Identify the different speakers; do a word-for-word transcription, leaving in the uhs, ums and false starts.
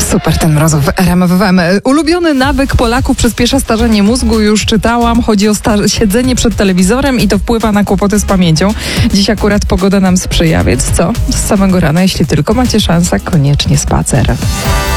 Speaker 1: Super ten mrozów w R M F F M. Ulubiony nawyk Polaków przyspiesza starzenie mózgu, już czytałam. Chodzi o sta- siedzenie przed telewizorem i to wpływa na kłopoty z pamięcią. Dziś akurat pogoda nam sprzyja, więc co? Z samego rana, jeśli tylko macie szansę, koniecznie spacer.